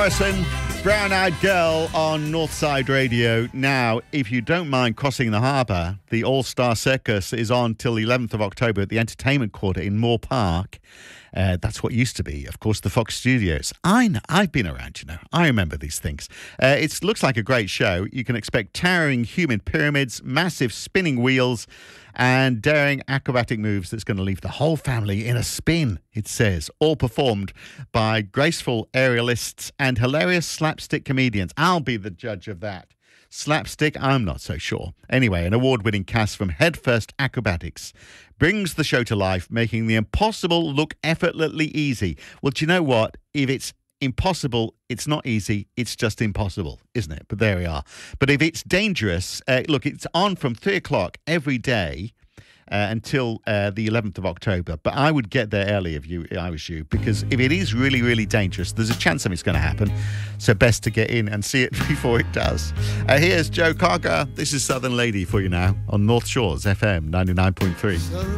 Morrison, Brown Eyed Girl on Northside Radio. Now, if you don't mind crossing the harbour, the All-Star Circus is on till the 11th of October at the Entertainment Quarter in Moore Park. That's what used to be, of course, the Fox Studios. I've been around, I remember these things. It looks like a great show. You can expect towering human pyramids, massive spinning wheels, and daring acrobatic moves that's going to leave the whole family in a spin, it says. All performed by graceful aerialists and hilarious slapstick comedians. I'll be the judge of that. Slapstick, I'm not so sure. Anyway, an award-winning cast from Headfirst Acrobatics brings the show to life, making the impossible look effortlessly easy. Well, do you know what? If it's impossible, it's not easy, it's just impossible, isn't it? But there we are. But if it's dangerous, look, it's on from 3 o'clock every day until the 11th of October. But I would get there early if I was you, because if it is really, really dangerous, there's a chance something's going to happen. So best to get in and see it before it does. Here's Joe Cocker. This is Southern Lady for you now on North Shores FM 99.3.